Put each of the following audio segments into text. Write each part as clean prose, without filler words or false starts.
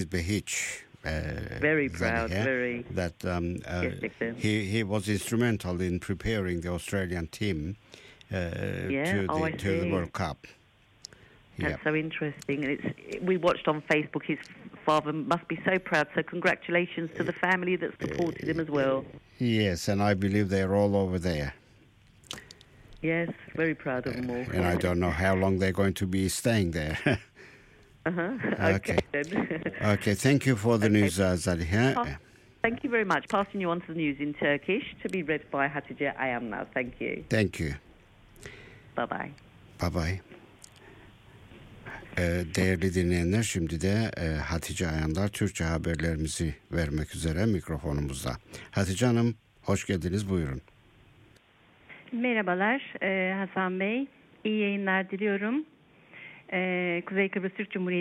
Behiç. Very proud, Zaliha, very. that Gerçekten. he was instrumental in preparing the Australian team Yeah. Oh, I to the see. World Cup. Yeah. That's so interesting. And we watched on Facebook. His father must be so proud. So congratulations to the family that supported him as well. Yes, and I believe they're all over there. Yes, very proud of them all. And I don't know how long they're going to be staying there. Okay. Then. Okay, thank you for the news, Zaliha. Thank you very much. Passing you on to the news in Turkish to be read by Hatice Ayamnaz. Thank you. Thank you. Bye-bye. Bye-bye. Değerli dinleyenler, şimdi de Hatice Ayandar Türkçe haberlerimizi vermek üzere mikrofonumuzda. Hatice Hanım, hoş geldiniz, buyurun. Merhabalar Hasan Bey, iyi yayınlar diliyorum. Kuzey Kıbrıs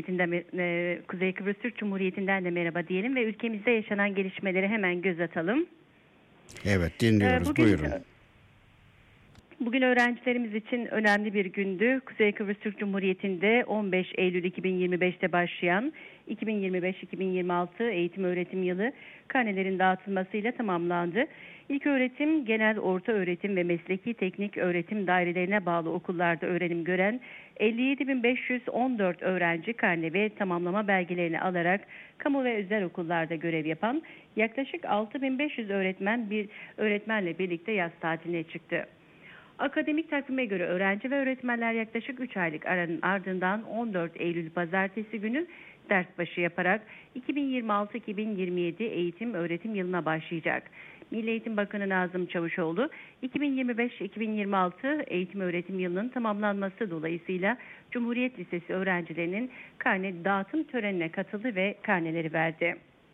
Türk Cumhuriyeti'nden de merhaba diyelim ve ülkemizde yaşanan gelişmeleri hemen göz atalım. Evet, dinliyoruz, buyurun. Bugün öğrencilerimiz için önemli bir gündü. Kuzey Kıbrıs Türk Cumhuriyeti'nde 15 Eylül 2025'te başlayan 2025-2026 eğitim öğretim yılı karnelerin dağıtılmasıyla tamamlandı. İlköğretim, genel orta öğretim ve mesleki teknik öğretim dairelerine bağlı okullarda öğrenim gören 57.514 öğrenci karne ve tamamlama belgelerini alarak kamu ve özel okullarda görev yapan yaklaşık 6.500 öğretmenle birlikte yaz tatiline çıktı. Akademik takvime göre öğrenci ve öğretmenler yaklaşık 3 aylık aranın ardından 14 Eylül Pazartesi günü ders başı yaparak 2026-2027 eğitim öğretim yılına başlayacak. Milli Eğitim Bakanı Nazım Çavuşoğlu, 2025-2026 eğitim öğretim yılının tamamlanması dolayısıyla Cumhuriyet Lisesi öğrencilerinin karne dağıtım törenine katıldı ve karneleri verdi.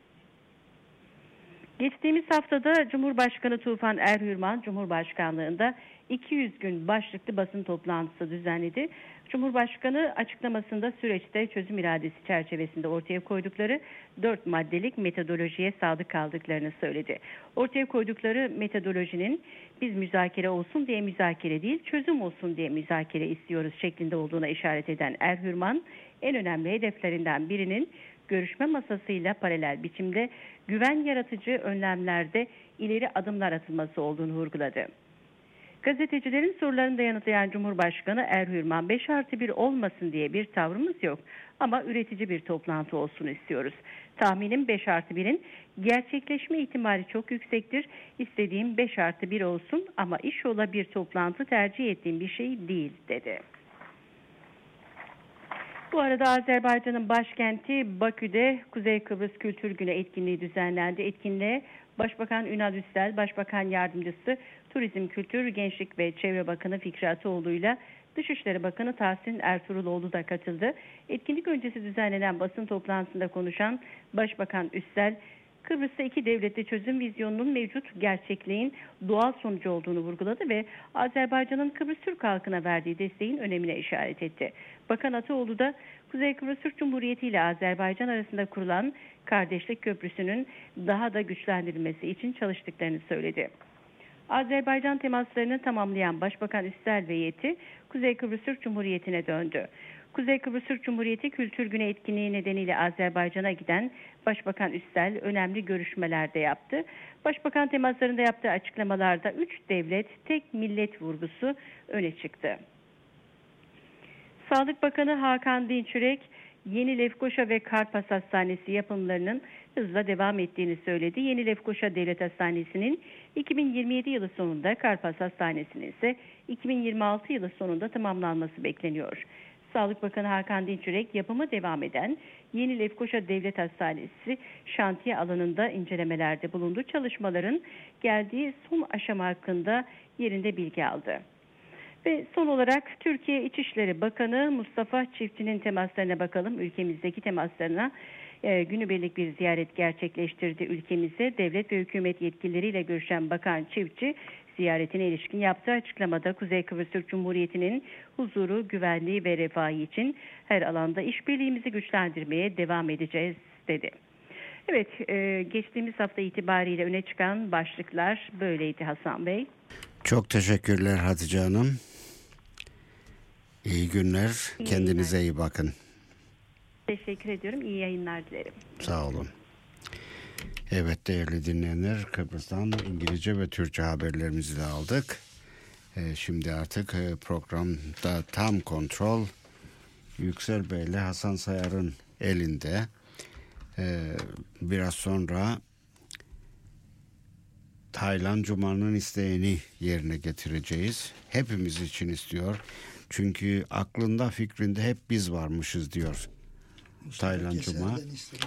Geçtiğimiz haftada Cumhurbaşkanı Tufan Erhürman Cumhurbaşkanlığında 200 gün başlıklı basın toplantısı düzenledi. Cumhurbaşkanı açıklamasında süreçte çözüm iradesi çerçevesinde ortaya koydukları 4 maddelik metodolojiye sadık kaldıklarını söyledi. Ortaya koydukları metodolojinin biz müzakere olsun diye müzakere değil, çözüm olsun diye müzakere istiyoruz şeklinde olduğuna işaret eden Erhürman, en önemli hedeflerinden birinin görüşme masasıyla paralel biçimde güven yaratıcı önlemlerde ileri adımlar atılması olduğunu vurguladı. Gazetecilerin sorularını da yanıtlayan Cumhurbaşkanı Erhürman, 5+1 olmasın diye bir tavrımız yok ama üretici bir toplantı olsun istiyoruz. Tahminim 5+1'in gerçekleşme ihtimali çok yüksektir. İstediğim 5+1 olsun ama iş yola bir toplantı tercih ettiğim bir şey değil dedi. Bu arada Azerbaycan'ın başkenti Bakü'de Kuzey Kıbrıs Kültür Günü etkinliği düzenlendi. Etkinliğe Başbakan Ünal Üstel, Başbakan Yardımcısı Turizm, Kültür, Gençlik ve Çevre Bakanı Fikri Ataoğlu ile Dışişleri Bakanı Tahsin Ertuğruloğlu da katıldı. Etkinlik öncesi düzenlenen basın toplantısında konuşan Başbakan Üstel, Kıbrıs'ta iki devletli çözüm vizyonunun mevcut gerçekliğin doğal sonucu olduğunu vurguladı ve Azerbaycan'ın Kıbrıs Türk halkına verdiği desteğin önemine işaret etti. Bakan Ataoğlu da Kuzey Kıbrıs Türk Cumhuriyeti ile Azerbaycan arasında kurulan kardeşlik köprüsünün daha da güçlendirilmesi için çalıştıklarını söyledi. Azerbaycan temaslarını tamamlayan Başbakan Üstel ve heyeti Kuzey Kıbrıs Türk Cumhuriyeti'ne döndü. Kuzey Kıbrıs Türk Cumhuriyeti Kültür Günü etkinliği nedeniyle Azerbaycan'a giden Başbakan Üstel önemli görüşmeler de yaptı. Başbakan temaslarında yaptığı açıklamalarda 3 devlet, tek millet vurgusu öne çıktı. Sağlık Bakanı Hakan Dinçürek, Yeni Lefkoşa ve Karpas Hastanesi yapımlarının hızla devam ettiğini söyledi. Yeni Lefkoşa Devlet Hastanesi'nin 2027 yılı sonunda, Karpas Hastanesi'nin ise 2026 yılı sonunda tamamlanması bekleniyor. Sağlık Bakanı Hakan Dinçürek, yapımı devam eden Yeni Lefkoşa Devlet Hastanesi şantiye alanında incelemelerde bulundu. Çalışmaların geldiği son aşama hakkında yerinde bilgi aldı. Ve son olarak Türkiye İçişleri Bakanı Mustafa Çiftçi'nin temaslarına bakalım. Ülkemizdeki temaslarına günübirlik bir ziyaret gerçekleştirdi ülkemize. Devlet ve hükümet yetkilileriyle görüşen Bakan Çiftçi, ziyaretine ilişkin yaptığı açıklamada Kuzey Kıbrıs Türk Cumhuriyeti'nin huzuru, güvenliği ve refahı için her alanda işbirliğimizi güçlendirmeye devam edeceğiz dedi. Evet, geçtiğimiz hafta itibariyle öne çıkan başlıklar böyleydi Hasan Bey. Çok teşekkürler Hatice Hanım. İyi günler. Kendinize iyi bakın. Teşekkür ediyorum. İyi yayınlar dilerim. Sağ olun. Evet değerli dinleyenler, Kıbrıs'tan İngilizce ve Türkçe haberlerimizi de aldık. Şimdi artık programda tam kontrol Yüksel Bey ile Hasan Sayar'ın elinde. Biraz sonra Taylan Cuma'nın isteğini yerine getireceğiz. Hepimiz için istiyor. Çünkü aklında fikrinde hep biz varmışız diyor Taylan Cuma.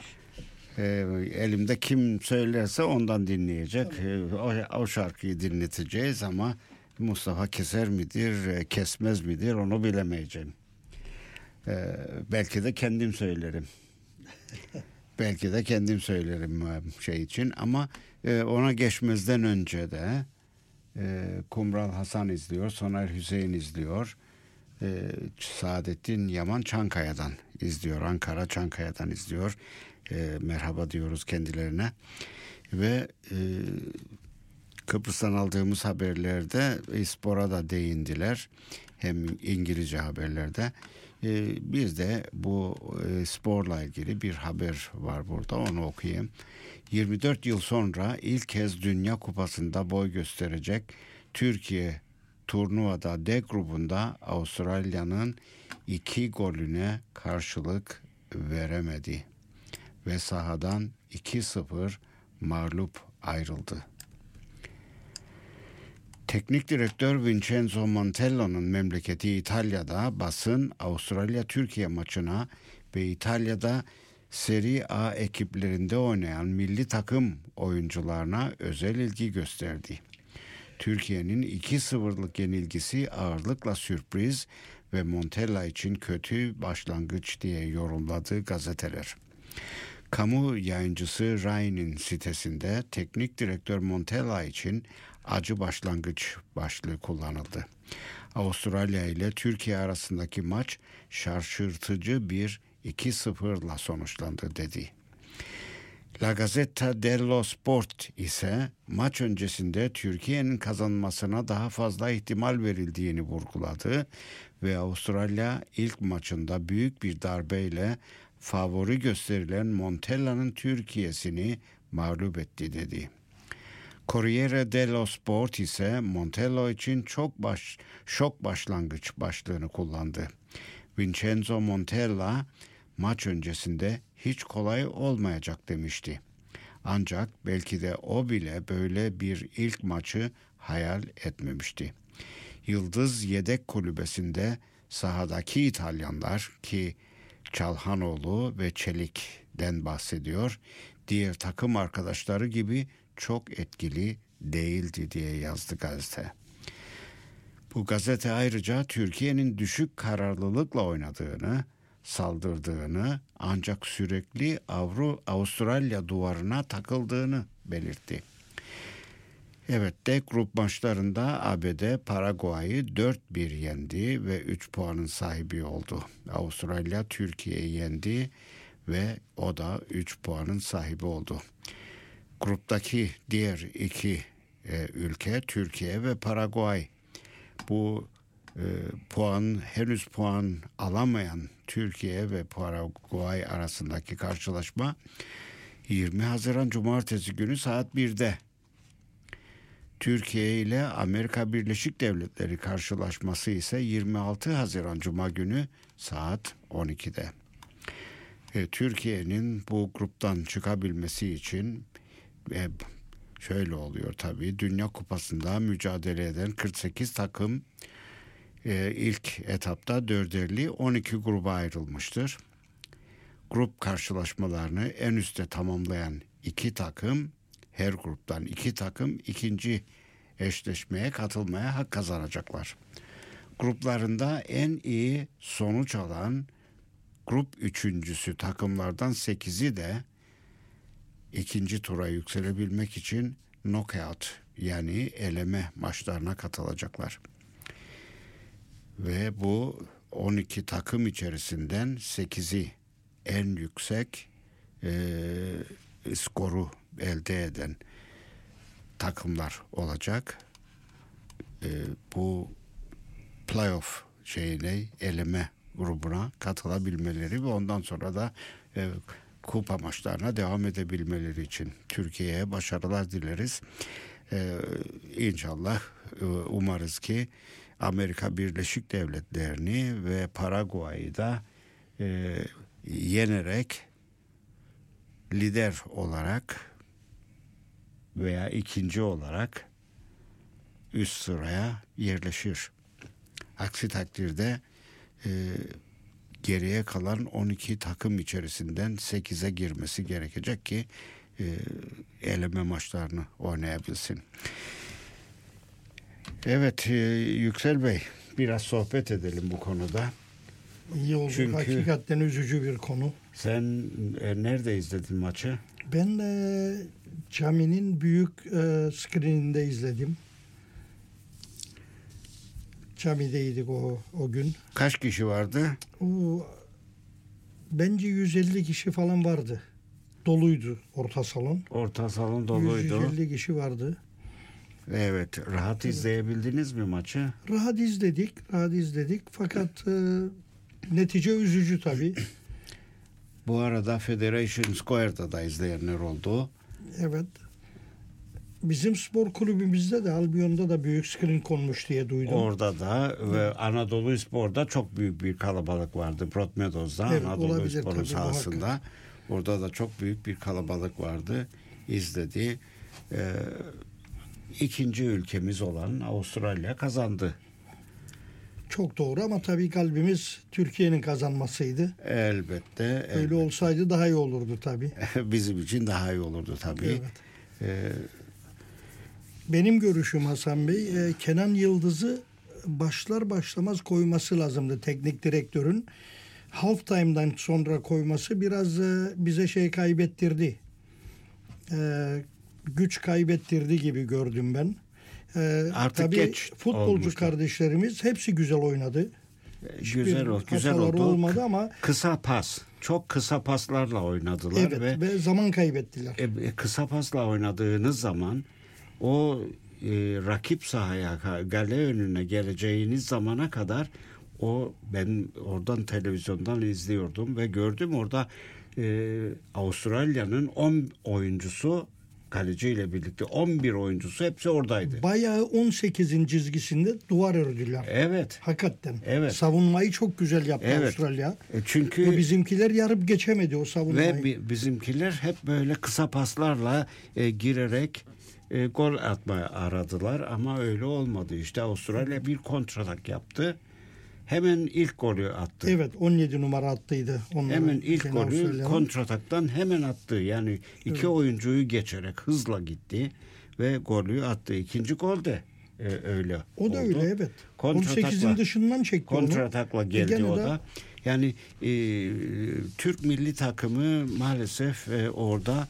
Elimde kim söylerse ondan dinleyecek. O şarkıyı dinleteceğiz ama Mustafa keser midir, kesmez midir onu bilemeyeceğim. Belki de kendim söylerim. Belki de kendim söylerim şey için ama ona geçmezden önce de Kumral Hasan izliyor, Soner Hüseyin izliyor. Saadettin Yaman Çankaya'dan izliyor. Ankara Çankaya'dan izliyor. Merhaba diyoruz kendilerine. Ve Kıbrıs'tan aldığımız haberlerde spora da değindiler. Hem İngilizce haberlerde. Biz de bu sporla ilgili bir haber var burada. Onu okuyayım. 24 yıl sonra ilk kez Dünya Kupası'nda boy gösterecek Türkiye turnuvada D grubunda Avustralya'nın 2 golüne karşılık veremedi ve sahadan 2-0 mağlup ayrıldı. Teknik direktör Vincenzo Montello'nun memleketi İtalya'da basın Avustralya-Türkiye maçına ve İtalya'da Serie A ekiplerinde oynayan milli takım oyuncularına özel ilgi gösterdi. Türkiye'nin 2-0'lık yenilgisi ağırlıkla sürpriz ve Montella için kötü başlangıç diye yorumladı gazeteler. Kamu yayıncısı Rai'nin sitesinde teknik direktör Montella için acı başlangıç başlığı kullanıldı. Avustralya ile Türkiye arasındaki maç şaşırtıcı bir 2-0'la sonuçlandı dedi. La Gazzetta dello Sport ise maç öncesinde Türkiye'nin kazanmasına daha fazla ihtimal verildiğini vurguladı ve Avustralya ilk maçında büyük bir darbeyle favori gösterilen Montella'nın Türkiye'sini mağlup etti dedi. Corriere dello Sport ise Montella için şok başlangıç başlığını kullandı. Vincenzo Montella maç öncesinde hiç kolay olmayacak demişti. Ancak belki de o bile böyle bir ilk maçı hayal etmemişti. Yıldız yedek kulübesinde sahadaki İtalyanlar ki Çalhanoğlu ve Çelik'den bahsediyor, diğer takım arkadaşları gibi çok etkili değildi diye yazdı gazete. Bu gazete ayrıca Türkiye'nin düşük kararlılıkla oynadığını, saldırdığını ancak sürekli Avustralya duvarına takıldığını belirtti. Evet, D grup maçlarında ABD Paraguay'ı 4-1 yendi ve 3 puanın sahibi oldu. Avustralya Türkiye'yi yendi ve o da 3 puanın sahibi oldu. Gruptaki diğer iki ülke Türkiye ve Paraguay. Bu henüz puan alamayan Türkiye ve Paraguay arasındaki karşılaşma 20 Haziran Cumartesi günü saat 1'de. Türkiye ile Amerika Birleşik Devletleri karşılaşması ise 26 Haziran Cuma günü saat 12'de. Türkiye'nin bu gruptan çıkabilmesi için şöyle oluyor tabii. Dünya Kupası'nda mücadele eden 48 takım ilk etapta 4'erli 12 gruba ayrılmıştır. Grup karşılaşmalarını en üstte tamamlayan 2 takım, her gruptan 2 takım ikinci eşleşmeye katılmaya hak kazanacaklar. Gruplarında en iyi sonuç alan grup üçüncüsü takımlardan 8'i de ikinci tura yükselebilmek için knockout yani eleme maçlarına katılacaklar. Ve bu 12 takım içerisinden 8'i en yüksek skoru elde eden takımlar olacak. Bu playoff eleme grubuna katılabilmeleri ve ondan sonra da kupa maçlarına devam edebilmeleri için Türkiye'ye başarılar dileriz. İnşallah umarız ki Amerika Birleşik Devletleri'ni ve Paraguay'ı da yenerek lider olarak veya ikinci olarak üst sıraya yerleşir. Aksi takdirde geriye kalan 12 takım içerisinden 8'e girmesi gerekecek ki eleme maçlarını oynayabilsin. Evet Yüksel Bey, biraz sohbet edelim bu konuda. İyi oldu. Çünkü hakikaten üzücü bir konu. Sen nerede izledin maçı? Ben caminin büyük screeninde izledim. Camideydik o gün. Kaç kişi vardı? Bence 150 kişi falan vardı. Doluydu orta salon. Orta salon doluydu. 150 kişi vardı. Evet. Rahat izleyebildiniz mi maçı? Rahat izledik. Fakat netice üzücü tabii. Bu arada Federation Square'da da izleyenler oldu. Evet. Bizim spor kulübümüzde de Albion'da da büyük screen konmuş diye duydum. Orada da ve Anadolu Spor'da çok büyük bir kalabalık vardı. Broadmeadows'da Evet, Anadolu Spor'un sahasında. Orada da çok büyük bir kalabalık vardı. İzledi. İkinci ülkemiz olan Avustralya kazandı. Çok doğru ama tabii kalbimiz Türkiye'nin kazanmasıydı. Elbette. Öyle olsaydı daha iyi olurdu tabii. Bizim için daha iyi olurdu tabii. Evet. Benim görüşüm Hasan Bey, Kenan Yıldız'ı başlar başlamaz koyması lazımdı teknik direktörün. Half time'dan sonra koyması biraz bize kaybettirdi. Güç kaybettirdi gibi gördüm ben. Artık tabii geç futbolcu olmuştu. Kardeşlerimiz hepsi güzel oynadı. Güzel oldu. Olmadı ama kısa pas. Çok kısa paslarla oynadılar. Evet ve zaman kaybettiler. Kısa pasla oynadığınız zaman o rakip sahaya, gale önüne geleceğiniz zamana kadar ben oradan televizyondan izliyordum ve gördüm orada Avustralya'nın 10 oyuncusu kaleciyle birlikte 11 oyuncusu hepsi oradaydı. Bayağı 18'in çizgisinde duvar ördüler. Evet. Hakikaten. Evet. Savunmayı çok güzel yaptı Avustralya. Çünkü ve bizimkiler yarıp geçemedi o savunmayı. Ve bizimkiler hep böyle kısa paslarla girerek gol atmaya aradılar ama öyle olmadı. İşte Avustralya bir kontratak yaptı. Hemen ilk golü attı. Evet, 17 numara attıydı. Hemen ilk golü kontrataktan hemen attı. Yani iki oyuncuyu geçerek hızla gitti ve golü attı. İkinci gol de öyle o da oldu. öyle evet. 18'in dışından çekti kontratakla geldi o da. Yani Türk milli takımı maalesef orada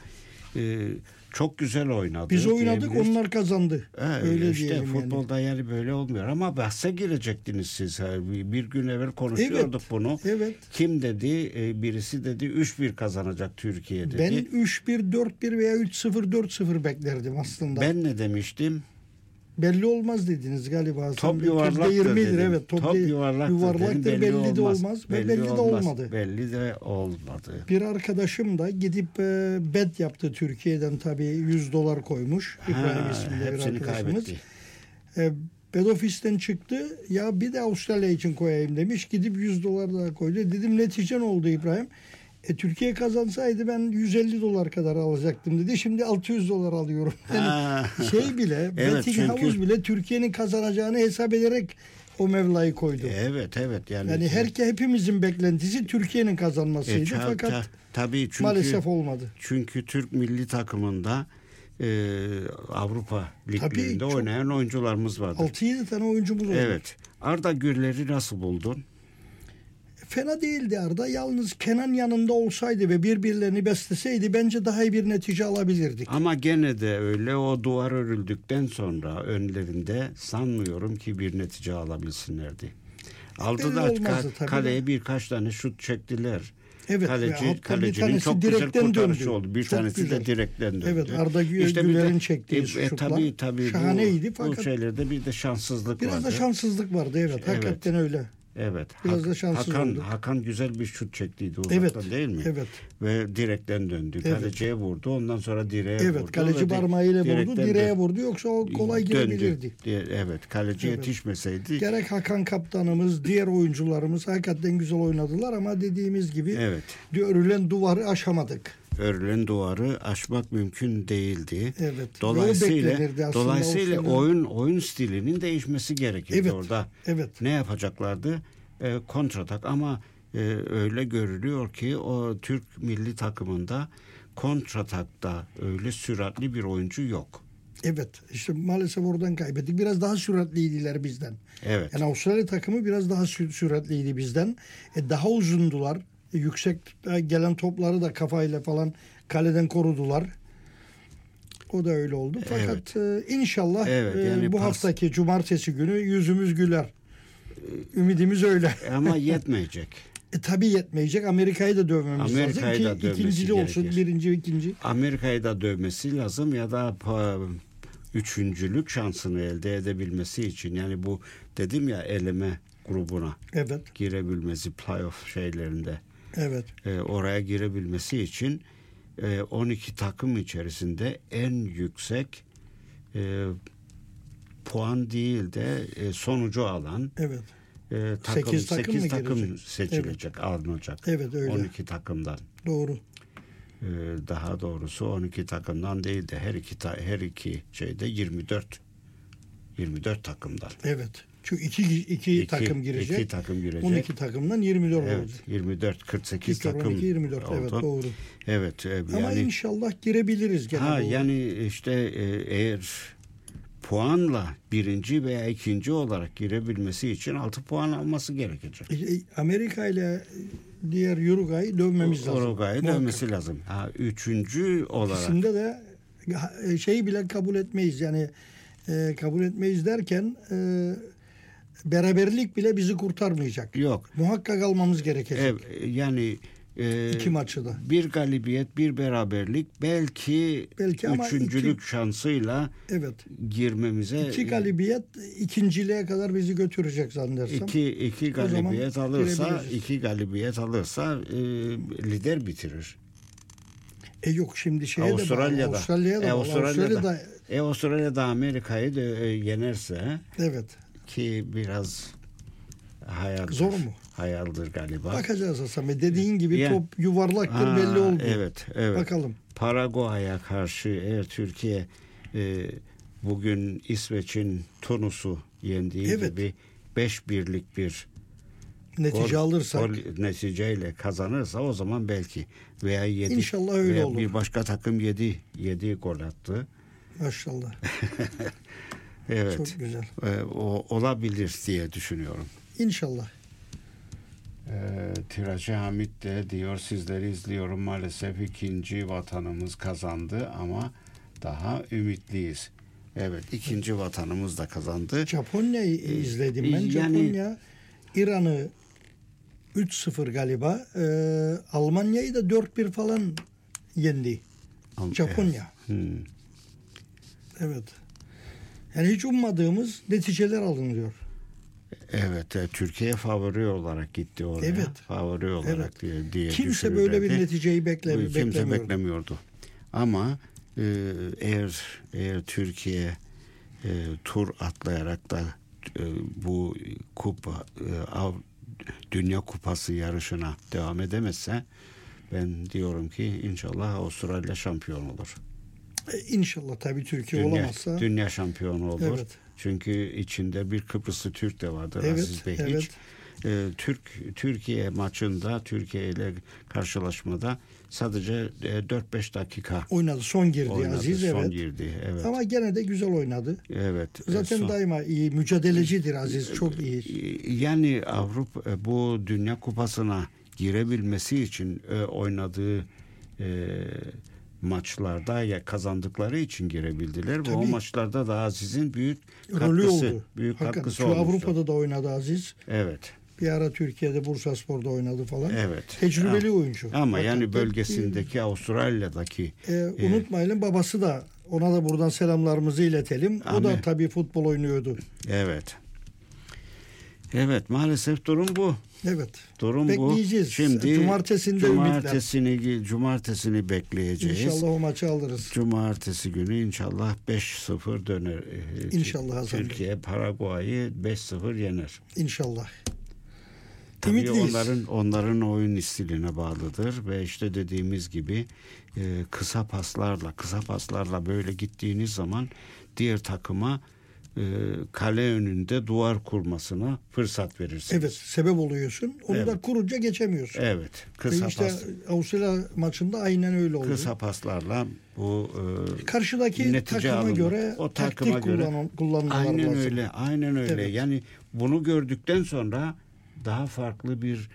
çok güzel oynadı. Biz oynadık, onlar kazandı. Öyle işte futbolda yani böyle olmuyor. Ama bahse girecektiniz siz. Bir gün evvel konuşuyorduk bunu. Evet. Kim dedi? Birisi dedi 3-1 kazanacak Türkiye dedi. Ben 3-1, 4-1 veya 3-0, 4-0 beklerdim aslında. Ben ne demiştim? Belli olmaz dediniz galiba. Top yuvarlaktır dedim. Evet, top yuvarlaktır belli de olmaz. Belli de olmadı. Belli de olmadı. Bir arkadaşım da gidip bet yaptı Türkiye'den tabii $100 koymuş. İbrahim isminde bir arkadaşımız. Bet ofisten çıktı. Ya bir de Avustralya için koyayım demiş. Gidip $100 daha koydu. Dedim netice ne oldu İbrahim? Türkiye kazansaydı ben $150 kadar alacaktım dedi. Şimdi $600 alıyorum. Yani bile betting havuz bile Türkiye'nin kazanacağını hesap ederek o mevlayı koydu. Evet. Yani hepimizin beklentisi Türkiye'nin kazanmasıydı. Fakat tabii maalesef olmadı. Çünkü Türk milli takımında Avrupa liglerinde oynayan oyuncularımız vardı. 6-7 tane oyuncumuz oldu. Evet. Arda Güler'i nasıl buldun? Fena değildi Arda. Yalnız Kenan yanında olsaydı ve birbirlerini besleseydi bence daha iyi bir netice alabilirdik. Ama gene de öyle o duvar örüldükten sonra önlerinde sanmıyorum ki bir netice alabilsinlerdi. Aldılar kaleye birkaç tane şut çektiler. Evet. Kalecinin çok güzel kurtarışı oldu. Bir tanesi de direkten döndü. Evet, Arda Güler'in çektiği şutlar tabii şahaneydi. Bu şeylerde bir de şanssızlık vardı. Biraz da şanssızlık vardı evet. Hakikaten öyle. Evet. Biraz da şanssız olduk. Hakan güzel bir şut çektiydi uzaktan değil mi? Evet. Ve direkten döndü. Evet. Kaleciye vurdu. Ondan sonra direğe vurdu. Evet. Kaleci parmağıyla vurdu. Direğe vurdu. Yoksa o kolay girebilirdi. Evet. Kaleci yetişmeseydi. Gerek Hakan kaptanımız, diğer oyuncularımız hakikaten güzel oynadılar ama dediğimiz gibi örülen duvarı aşamadık. Örülen duvarı aşmak mümkün değildi. Evet. Dolayısıyla oyun stilinin değişmesi gerekirdi orada. Evet. Ne yapacaklardı? Kontratak ama öyle görülüyor ki o Türk milli takımında kontratakta öyle süratli bir oyuncu yok. Evet. İşte maalesef oradan kaybettik. Biraz daha süratliydiler bizden. Evet. Yani Avustralya takımı biraz daha süratliydi bizden. Daha uzundular. Yüksek gelen topları da kafayla falan kaleden korudular. O da öyle oldu. Fakat inşallah yani bu haftaki cumartesi günü yüzümüz güler. Ümidimiz öyle. Ama yetmeyecek. Tabii yetmeyecek. Amerika'yı da dövmemiz lazım ki ikincili olsun. Birinci, ikinci. Amerika'yı da dövmesi lazım ya da üçüncülük şansını elde edebilmesi için. Yani bu dedim ya eleme grubuna girebilmesi playoff şeylerinde. Evet. Oraya girebilmesi için 12 takım içerisinde en yüksek puan değil de sonucu alan 8 takım seçilecek, alınacak. Evet, öyle. 12 takımdan. Doğru. Daha doğrusu 12 takımdan değil de her iki şeyde 24 takımdan. Evet. Çünkü iki takım girecek. 2 takım girecek. 12 takımdan 24 olacak. 24 48 takım. 24 oldu. Evet, doğru. Evet, ama inşallah girebiliriz gene. Yani işte eğer puanla birinci veya ikinci olarak girebilmesi için 6 puan alması gerekecek. Amerika ile diğer Uruguay'ı dövmemiz lazım. Uruguay'ı dövmesi lazım. Üçüncü olarak. İkisinde de şeyi bile kabul etmeyiz. Yani kabul etmeyiz derken beraberlik bile bizi kurtarmayacak. Yok. Muhakkak almamız gerekecek. Yani iki maçı da. Bir galibiyet, bir beraberlik belki üçüncülük şansıyla girmemize. 2 galibiyet ikinciliğe kadar bizi götürecek zannedersem. İki galibiyet alırsa lider bitirir. Yok şimdi Avustralya'da Amerika'yı da yenerse ki biraz hayaldir. Zor mu? Hayaldir galiba. Bakacağız Hasan Bey. Dediğin gibi top yuvarlaktır, belli oldu. Evet. Bakalım. Paraguay'a karşı eğer Türkiye bugün İsveç'in Tunus'u yendiği gibi 5-1'lik bir neticeyle kazanırsa o zaman belki veya 7 İnşallah öyle veya olur. Bir başka takım 7 gol attı. Maşallah. Evet. Çok güzel. Olabilir diye düşünüyorum. İnşallah. Tiracı Hamit de diyor sizleri izliyorum. Maalesef ikinci vatanımız kazandı ama daha ümitliyiz. Evet, ikinci vatanımız da kazandı. Japonya'yı izledim ben. Japonya İran'ı 3-0 galiba. Almanya'yı da 4-1 falan yendi. Japonya. Evet. Yani hiç ummadığımız neticeler alınıyor. Evet, Türkiye favori olarak gitti oraya. Evet. Favori olarak diye kimse böyle bir neticeyi beklemiyordu. Ama eğer Türkiye tur atlayarak da bu Dünya Kupası yarışına devam edemezse ben diyorum ki inşallah Avustralya şampiyon olur. İnşallah tabii Türkiye olamazsa. Dünya şampiyonu olur. Evet. Çünkü içinde bir Kıbrıslı Türk de vardır, Aziz Behiç. Türkiye maçında, Türkiye ile karşılaşmada sadece 4-5 dakika oynadı. Son girdi Aziz. Evet. Ama gene de güzel oynadı. Evet. Zaten daima iyi, mücadelecidir Aziz. Çok iyi. Yani Avrupa bu Dünya Kupası'na girebilmesi için oynadığı maçlarda kazandıkları için girebildiler. Tabii. Ve o maçlarda da Aziz'in büyük katkısı olmuştu. Avrupa'da da oynadı Aziz. Evet. Bir ara Türkiye'de Bursaspor'da oynadı falan. Evet. Tecrübeli oyuncu. Ama yani bölgesindeki Avustralya'daki unutmayalım babası da, ona da buradan selamlarımızı iletelim. O da tabii futbol oynuyordu. Evet. Evet, maalesef durum bu. Evet. Durum bekleyeceğiz. Bu. Şimdi cumartesini bekleyeceğiz. İnşallah o maçı alırız. Cumartesi günü inşallah 5-0 döner. İnşallah Hasan Türkiye Paraguay'ı 5-0 yener. İnşallah. Tabii onların oyun stiline bağlıdır ve işte dediğimiz gibi kısa paslarla böyle gittiğiniz zaman diğer takıma kale önünde duvar kurmasına fırsat verirsiniz. Evet, sebep oluyorsun. Onu da kurunca geçemiyorsun. Evet. İşte Avustralya maçında aynen öyle oldu. Kısa paslarla bu karşıdaki takıma göre o takıma göre kullanmalar lazım. Aynen öyle. Evet. Yani bunu gördükten sonra daha farklı bir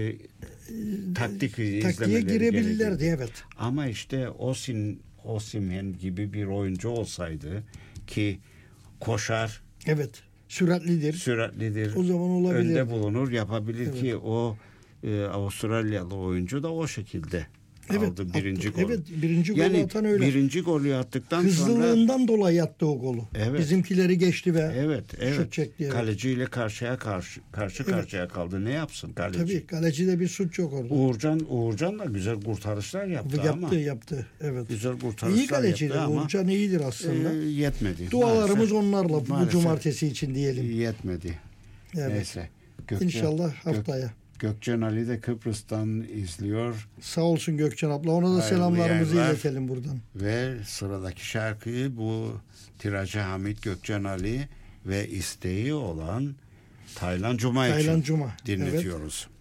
taktiğe girebilirlerdi, evet. Ama işte Osimhen gibi bir oyuncu olsaydı ki koşar. Evet. Süratlidir. O zaman olabilir. Önde bulunur, yapabilir ki o Avustralyalı oyuncu da o şekilde aldı birinci golü. Evet, birinci golü atan öyle. Birinci golü attıktan hızlılığından sonra dolayı attı o golü. Evet. Bizimkileri geçti ve evet. şut çekti. Evet. Kaleciyle karşı karşıya kaldı. Ne yapsın kaleci? Tabii kalecide bir suç yok orada. Uğurcan da güzel kurtarışlar yaptı. Evet. Güzel kurtarışlar İyi kaleci de. ama Uğurcan iyidir aslında. Yetmedi. Dualarımız onlarla bu cumartesi için diyelim. Yetmedi. Evet. Neyse. İnşallah haftaya. Gökçen Ali de Kıbrıs'tan izliyor. Sağ olsun Gökçen abla. Ona da selamlarımızı iletelim buradan. Ve sıradaki şarkıyı bu Tiracı Hamit Gökçen Ali ve isteği olan Taylan Cuma için dinletiyoruz. Evet.